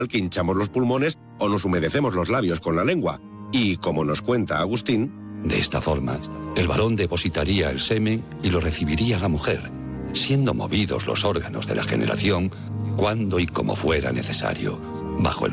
que hinchamos los pulmones o nos humedecemos los labios con la lengua. Y, como nos cuenta Agustín, de esta forma, el varón depositaría el semen y lo recibiría la mujer, siendo movidos los órganos de la generación cuando y como fuera necesario, bajo el